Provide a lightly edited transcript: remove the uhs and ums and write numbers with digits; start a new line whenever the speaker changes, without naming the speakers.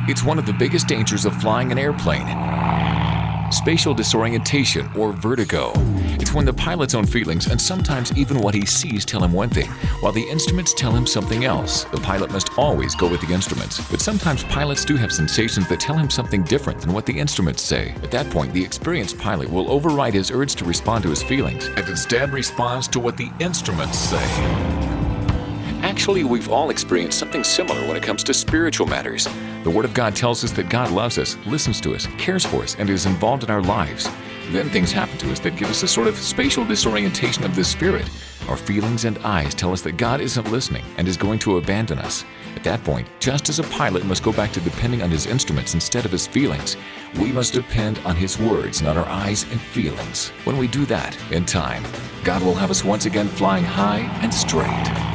It's one of the biggest dangers of flying an airplane. Spatial disorientation, or vertigo. It's when the pilot's own feelings and sometimes even what he sees tell him one thing, while the instruments tell him something else. The pilot must always go with the instruments, but sometimes pilots do have sensations that tell him something different than what the instruments say. At that point, the experienced pilot will override his urge to respond to his feelings and instead responds to what the instruments say. Actually, we've all experienced something similar when it comes to spiritual matters. The Word of God tells us that God loves us, listens to us, cares for us, and is involved in our lives. Then things happen to us that give us a sort of spatial disorientation of the spirit. Our feelings and eyes tell us that God isn't listening and is going to abandon us. At that point, just as a pilot must go back to depending on his instruments instead of his feelings, we must depend on His words, not our eyes and feelings. When we do that, in time, God will have us once again flying high and straight.